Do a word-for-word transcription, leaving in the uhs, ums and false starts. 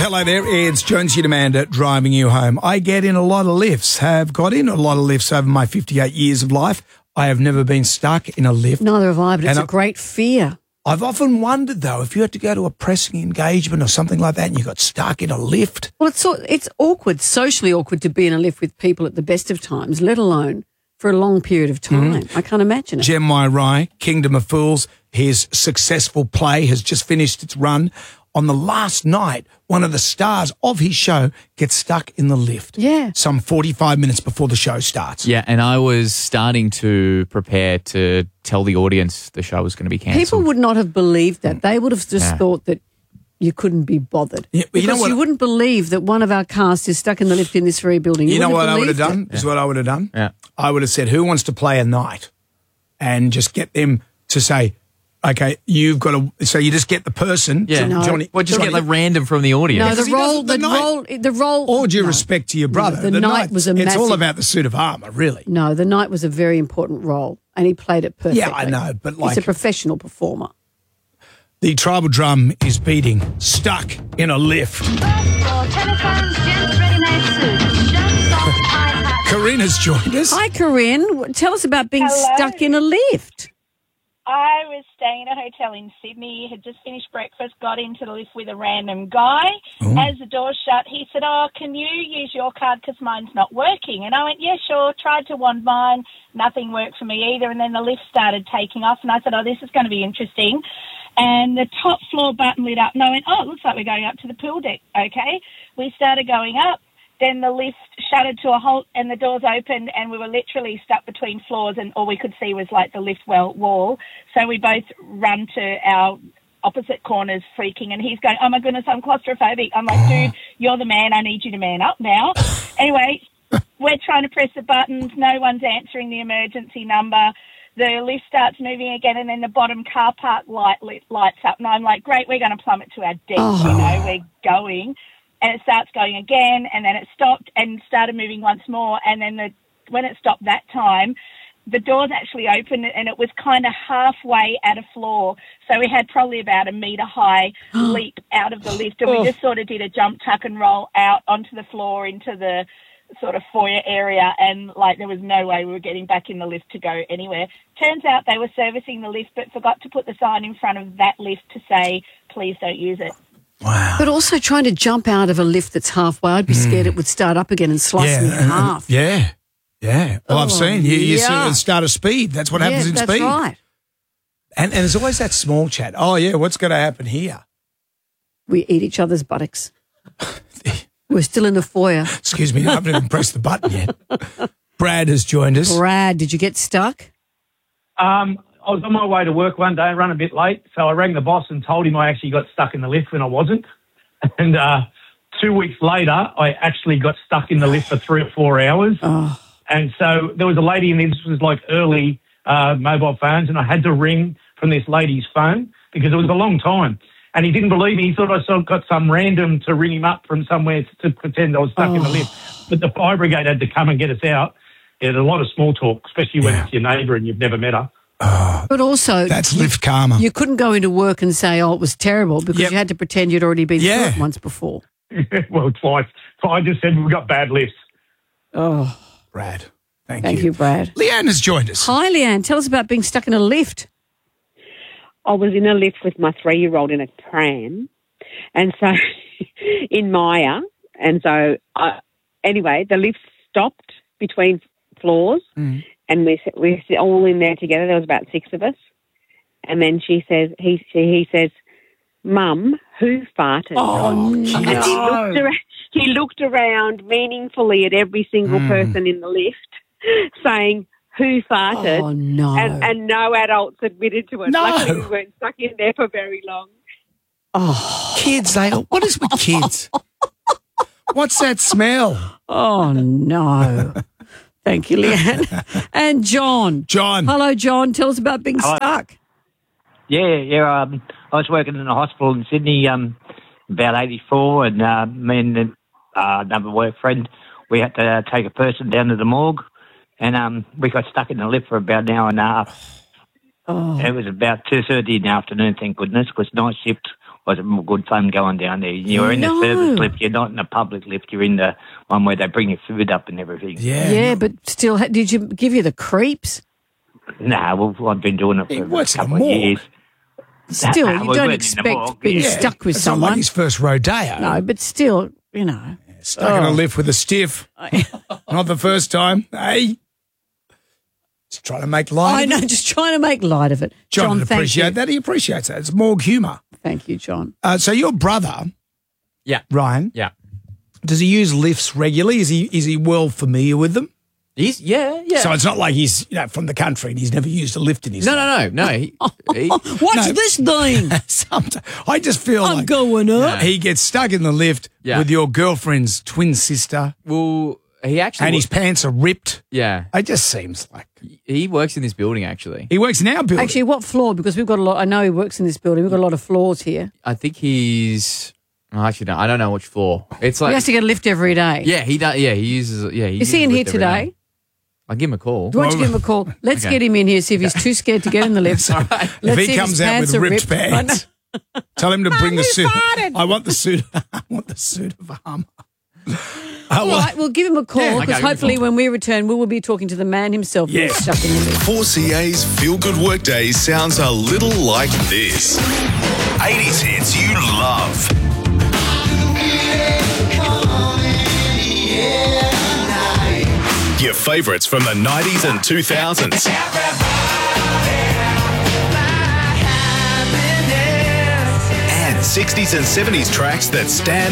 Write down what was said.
Hello there, it's Jonesy and Amanda driving you home. I get in a lot of lifts, have got in a lot of lifts over my fifty-eight years of life. I have never been stuck in a lift. Neither have I, but it's And a I- great fear. I've often wondered, though, if you had to go to a pressing engagement or something like that and you got stuck in a lift. Well, it's so- it's awkward, socially awkward to be in a lift with people at the best of times, let alone for a long period of time. Mm-hmm. I can't imagine it. Jeremiah Rye, Kingdom of Fools, his successful play has just finished its run. On the last night, one of the stars of his show gets stuck in the lift. Yeah. Some forty-five minutes before the show starts. Yeah, and I was starting to prepare to tell the audience the show was going to be cancelled. People would not have believed that. They would have just Yeah. thought that you couldn't be bothered. Yeah, but you know because what- you wouldn't believe that one of our cast is stuck in the lift in this very building. You know wouldn't what I would have believed done? it. This is what I would have done. Yeah. I would have said, who wants to play a night? And just get them to say, okay, you've got to, so you just get the person. Yeah. to- No. Johnny, Well, just Johnny- get like random from the audience. No, because the he role, doesn't- the, the night- role, the role. All due no. respect to your brother. the night was a It's all massive- about the suit of armour, really. No, the night was a very important role, and he played it perfectly. Yeah, I know, but like- he's a professional performer. The tribal drum is beating, stuck in a lift. For telephones, gents, ready-made suits, shirts, socks, ties, hats. Karina's joined us. Hi, Corinne. W- Tell us about being Hello. stuck in a lift. I was staying in a hotel in Sydney, had just finished breakfast, got into the lift with a random guy. Oh. As the door shut, he said, oh, can you use your card because mine's not working? And I went, yeah, sure. Tried to wand mine. Nothing worked for me either. And then the lift started taking off. And I said, oh, this is going to be interesting. And the top floor button lit up. And I went, oh, it looks like we're going up to the pool deck. Okay. We started going up. Then the lift shuttered to a halt and the doors opened and we were literally stuck between floors and all we could see was like the lift well wall. So we both run to our opposite corners freaking and he's going, oh my goodness, I'm claustrophobic. I'm like, dude, you're the man. I need you to man up now. Anyway, we're trying to press the buttons. No one's answering the emergency number. The lift starts moving again and then the bottom car park light lit, lights up. And I'm like, great, we're going to plummet to our deck. Oh. You know, we're going. And it starts going again, and then it stopped and started moving once more. And then the, when it stopped that time, the doors actually opened, and it was kind of halfway at a floor. So we had probably about a metre high leap out of the lift, and we just sort of did a jump, tuck, and roll out onto the floor into the sort of foyer area. And like there was no way we were getting back in the lift to go anywhere. Turns out they were servicing the lift, but forgot to put the sign in front of that lift to say, please don't use it. Wow. But also trying to jump out of a lift that's halfway, I'd be scared it would start up again and slice me in and- and- half. yeah. Yeah. Well, I've Oh, seen you, you see yeah. at the start of speed. That's what happens yeah, in that's speed. right. And, and there's always that small chat. Oh, yeah, what's going to happen here? We eat each other's buttocks. We're still in the foyer. Excuse me, I haven't even pressed the button yet. Brad has joined us. Brad, did you get stuck? Um, I was on my way to work one day, run a bit late, so I rang the boss and told him I actually got stuck in the lift when I wasn't. And uh, two weeks later, I actually got stuck in the lift for three or four hours. Oh. And so there was a lady in there, this was like early uh, mobile phones, and I had to ring from this lady's phone because it was a long time. And he didn't believe me. He thought I sort of got some random to ring him up from somewhere to pretend I was stuck Oh. in the lift. But the fire brigade had to come and get us out. Yeah, there's a lot of small talk, especially when Yeah. it's your neighbour and you've never met her. But also, That's lift karma. you couldn't go into work and say, oh, it was terrible because Yep. you had to pretend you'd already been Yeah. through it once before. Well, twice. So I just said we got bad lifts. Oh, Brad, thank, thank you. you, Brad. Leanne has joined us. Hi, Leanne. Tell us about being stuck in a lift. I was in a lift with my three-year-old in a pram, and so in Maya, and so I, anyway, the lift stopped between floors, Mm. and we we were all in there together. There was about six of us, and then she says he she, he says, "Mum, who farted?" Oh, And he looked around, he looked around meaningfully at every single Mm. person in the lift, saying, "Who farted?" Oh, no. And, and no adults admitted to it. No. Luckily, we weren't stuck in there for very long. oh, Kids, they what is with kids? What's that smell? oh, no. Thank you, Leanne. And John. John. Hello, John. Tell us about being Hello. stuck. Yeah, yeah. Um, I was working in a hospital in Sydney, um, about eighty-four, and uh, me and uh, another work friend, we had to uh, take a person down to the morgue, and um, we got stuck in the lift for about an hour and a half. Oh. It was about two thirty in the afternoon, thank goodness, because night shift was it good fun going down there? You're in No. the service lift. You're not in a public lift. You're in the one where they bring your food up and everything. Yeah. Yeah, but still, ha- did you give you the creeps? Nah, well, I've been doing it He for works a in a couple of morgue. years. Still, Nah, you we don't weren't in the expect morgue, being yeah. stuck with It's not like someone. his first rodeo. No, but still, you know. Stuck in a Oh. lift with a stiff. Not the first time. Hey. Just trying to make light I of know, it. just trying to make light of it. John, John, would thank appreciate you. that. He appreciates that. It's morgue humour. Thank you, John. Uh, so your brother, Yeah. Ryan, Yeah. does he use lifts regularly? Is he is he well familiar with them? He's, yeah, yeah. So it's not like he's you know from the country and he's never used a lift in his no, life. no, no, no. He, he, What's No. this thing? Sometimes I just feel I'm like going up. he gets stuck in the lift Yeah. with your girlfriend's twin sister well, he actually, and his pants are ripped. yeah, It just seems like he works in this building, actually. he works in our building. Actually, what floor? Because we've got a lot. I know he works in this building. We've got a lot of floors here. I think he's, oh, actually, no, I don't know which floor. It's he like, has to get a lift every day. yeah, he does, yeah, he uses, yeah. He Is he uses in the here lift every today? day. I'll give him a call. Do you want to give him a call? Let's Okay. get him in here, see if he's too scared to get in the lift. if Let's he see if comes his out with pants are ripped ripped. I know. pants, tell him to bring the you suit. farted. I want the suit. I want the suit of armour. Oh, All well, right, we'll give him a call Yeah. because Okay, give him a hopefully call. when we return, we will be talking to the man himself who's Yes. stuck in the lift. four C A's Feel Good Workday sounds a little like this. eighties hits you love. Your favourites from the nineties and two thousands. And sixties and seventies tracks that stand